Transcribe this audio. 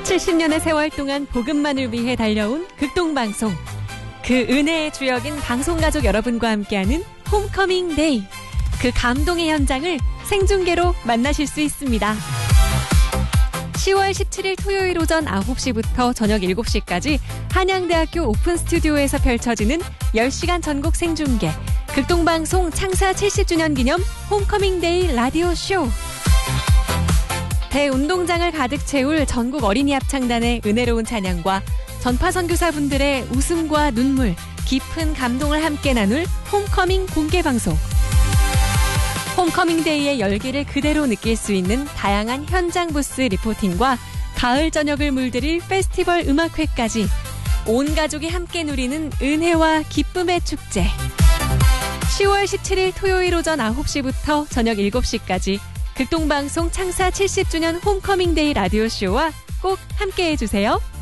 70년의 세월 동안 복음만을 위해 달려온 극동방송. 그 은혜의 주역인 방송가족 여러분과 함께하는 홈커밍 데이. 그 감동의 현장을 생중계로 만나실 수 있습니다. 10월 17일 토요일 오전 9시부터 저녁 7시까지 한양대학교 오픈 스튜디오에서 펼쳐지는 10시간 전국 생중계 극동방송 창사 70주년 기념 홈커밍 데이 라디오 쇼. 대운동장을 가득 채울 전국 어린이 합창단의 은혜로운 찬양과 전파 선교사분들의 웃음과 눈물, 깊은 감동을 함께 나눌 홈커밍 공개방송. 홈커밍 데이의 열기를 그대로 느낄 수 있는 다양한 현장 부스 리포팅과 가을 저녁을 물들일 페스티벌 음악회까지 온 가족이 함께 누리는 은혜와 기쁨의 축제. 10월 17일 토요일 오전 9시부터 저녁 7시까지 극동방송 창사 70주년 홈커밍 데이 라디오쇼와 꼭 함께해 주세요.